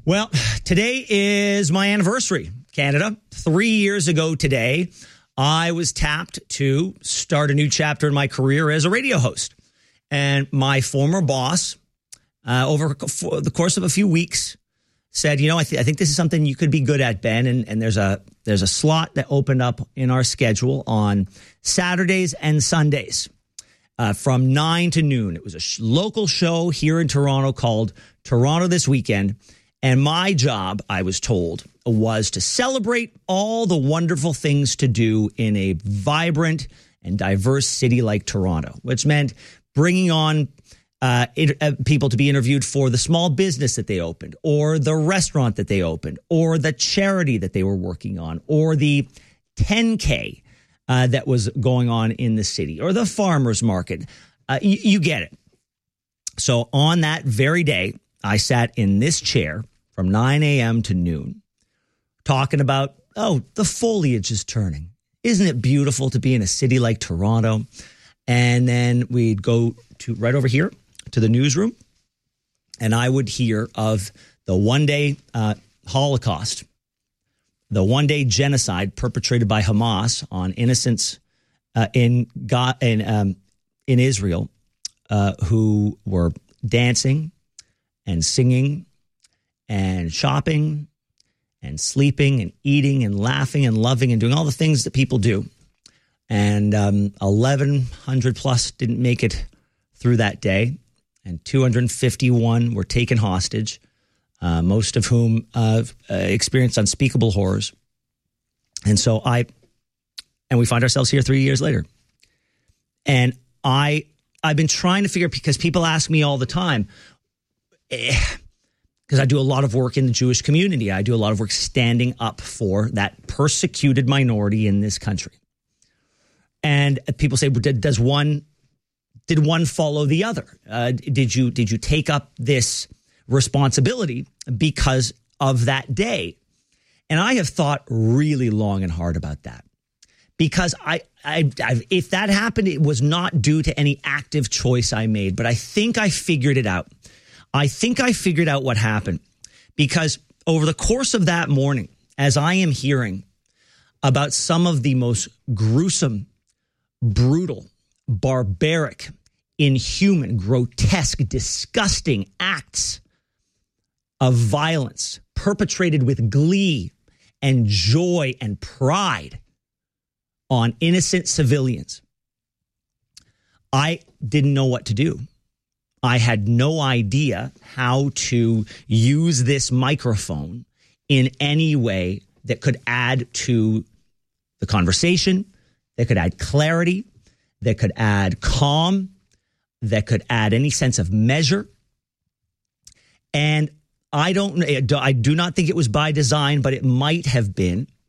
Well, today is my anniversary, Canada. 3 years ago today, I was tapped to start a new chapter in my career as a radio host. And my former boss, over the course of a few weeks, said, I think this is something you could be good at, Ben. And there's a slot that opened up in our schedule on Saturdays and Sundays from 9 to noon. It was a local show here in Toronto called Toronto This Weekend. And my job, I was told, was to celebrate all the wonderful things to do in a vibrant and diverse city like Toronto, which meant bringing on people to be interviewed for the small business that they opened, or the restaurant that they opened, or the charity that they were working on, or the 10K that was going on in the city, or the farmer's market. You get it. So on that very day, I sat in this chair from 9 a.m. to noon, talking about, the foliage is turning. Isn't it beautiful to be in a city like Toronto? And then we'd go to right over here to the newsroom, and I would hear of the one-day Holocaust, the one-day genocide perpetrated by Hamas on innocents in Israel who were dancing and singing and shopping and sleeping and eating and laughing and loving and doing all the things that people do. And 1,100 plus didn't make it through that day. And 251 were taken hostage, most of whom experienced unspeakable horrors. And so we find ourselves here 3 years later. And I've been trying to figure, because people ask me all the time, because I do a lot of work in the Jewish community. I do a lot of work standing up for that persecuted minority in this country. And people say, did one follow the other? Did you take up this responsibility because of that day? And I have thought really long and hard about that, because if that happened, it was not due to any active choice I made, but I think I figured it out. I think I figured out what happened, because over the course of that morning, as I am hearing about some of the most gruesome, brutal, barbaric, inhuman, grotesque, disgusting acts of violence perpetrated with glee and joy and pride on innocent civilians, I didn't know what to do. I had no idea how to use this microphone in any way that could add to the conversation, that could add clarity, that could add calm, that could add any sense of measure. And I do not think it was by design, but it might have been,